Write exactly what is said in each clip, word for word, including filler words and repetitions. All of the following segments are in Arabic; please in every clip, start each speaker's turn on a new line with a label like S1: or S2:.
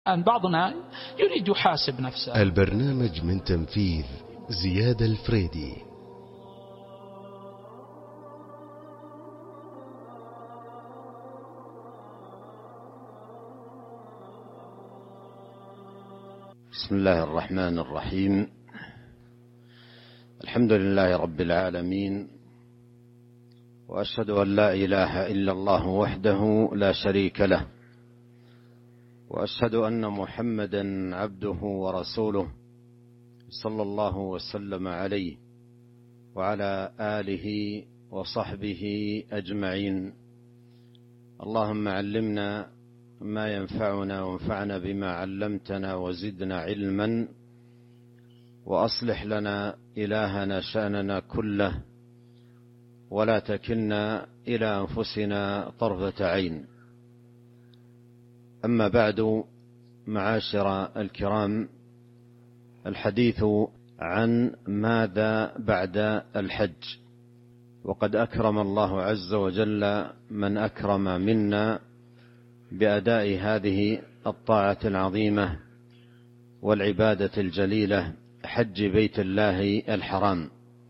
S1: أن بعضنا يريد يحاسب نفسه.
S2: البرنامج من تنفيذ زياد الفريدي.
S3: بسم الله الرحمن الرحيم. الحمد لله رب العالمين، وأشهد أن لا إله إلا الله وحده لا شريك له، وأشهد أن محمدا عبده ورسوله صلى الله وسلم عليه وعلى آله وصحبه أجمعين. اللهم علمنا ما ينفعنا وانفعنا بما علمتنا وزدنا علما، وأصلح لنا إلهنا شأننا كله، ولا تكلنا إلى أنفسنا طرفة عين. أما بعد، معاشر الكرام، الحديث عن ماذا بعد الحج. وقد أكرم الله عز وجل من أكرم منا بأداء هذه الطاعة العظيمة والعبادة الجليلة، حج بيت الله الحرام،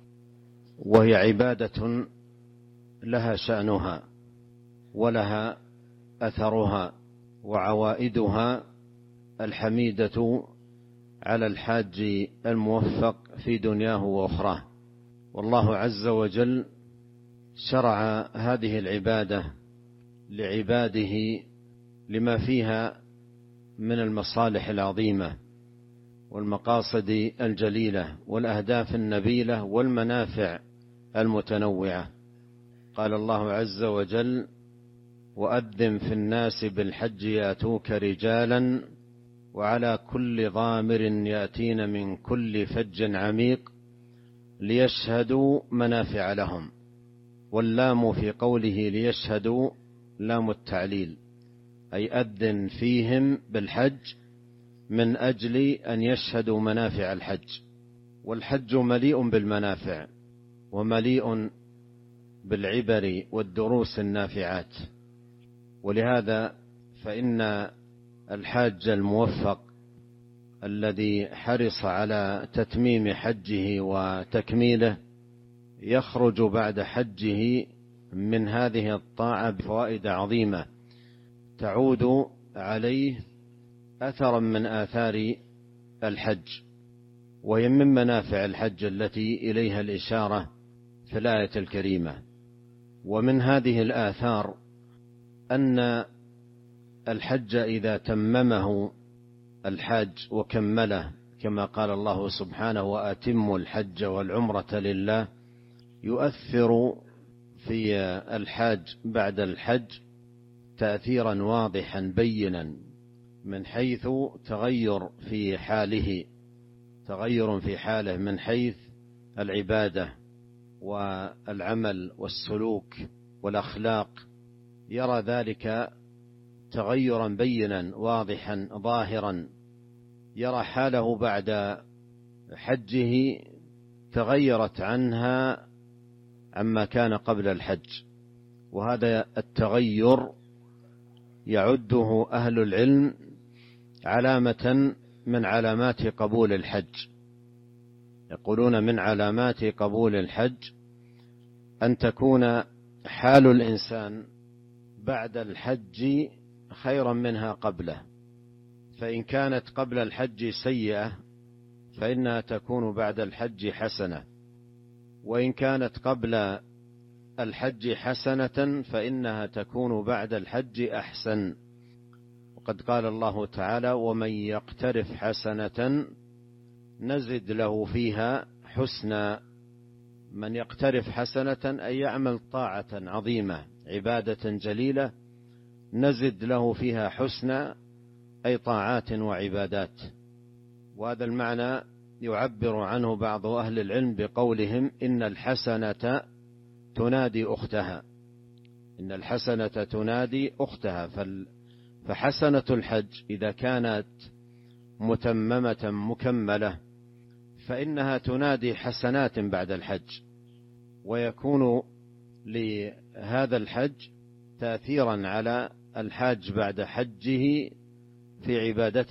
S3: وهي عبادة لها شأنها ولها أثرها وعوائدها الحميدة على الحاج الموفق في دنياه وأخراه. والله عز وجل شرع هذه العبادة لعباده لما فيها من المصالح العظيمة والمقاصد الجليلة والأهداف النبيلة والمنافع المتنوعة. قال الله عز وجل: وأذن في الناس بالحج يأتوك رجالا وعلى كل ضامر يأتين من كل فج عميق ليشهدوا منافع لهم. واللام في قوله ليشهدوا لام التعليل، أي أذن فيهم بالحج من أجل أن يشهدوا منافع الحج. والحج مليء بالمنافع ومليء بالعبر والدروس النافعات، ولهذا فإن الحاج الموفق الذي حرص على تتميم حجه وتكميله يخرج بعد حجه من هذه الطاعة بفوائد عظيمة تعود عليه أثرا من آثار الحج، وهي من منافع الحج التي إليها الإشارة في الآية الكريمة. ومن هذه الآثار أن الحج إذا تممه الحاج وكمله، كما قال الله سبحانه: وأتموا الحج والعمرة لله، يؤثر في الحاج بعد الحج تأثيرا واضحا بينا، من حيث تغير في حاله تغير في حاله من حيث العبادة والعمل والسلوك والأخلاق، يرى ذلك تغيرا بينا واضحا ظاهرا. يرى حاله بعد حجه تغيرت عنها عما كان قبل الحج، وهذا التغير يعده أهل العلم علامة من علامات قبول الحج. يقولون من علامات قبول الحج أن تكون حال الإنسان بعد الحج خيرا منها قبله. فإن كانت قبل الحج سيئة فإنها تكون بعد الحج حسنة، وإن كانت قبل الحج حسنة فإنها تكون بعد الحج أحسن. وقد قال الله تعالى: ومن يقترف حسنة نزد له فيها حسنا. من يقترف حسنة أي يعمل طاعة عظيمة عبادة جليلة نزد له فيها حسنا، أي طاعات وعبادات. وهذا المعنى يعبر عنه بعض أهل العلم بقولهم: إن الحسنة تنادي أختها إن الحسنة تنادي أختها فحسنة الحج إذا كانت متممة مكملة فإنها تنادي حسنات بعد الحج، ويكون لهذا الحج تأثيرا على الحاج بعد حجه في عبادته